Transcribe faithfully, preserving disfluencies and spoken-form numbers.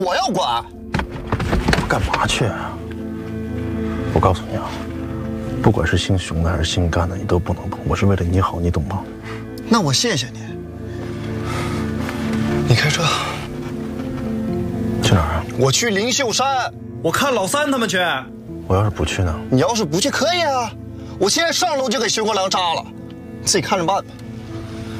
我要管。 干嘛去啊？我告诉你啊，不管是姓熊的还是姓甘的，你都不能碰。我是为了你好，你懂吗？ 那我谢谢你。你开车。 去哪儿啊？ 我去灵秀山。 我看老三他们去。 我要是不去呢？ 你要是不去可以啊，我现在上楼就给徐国良扎了，自己看着办吧。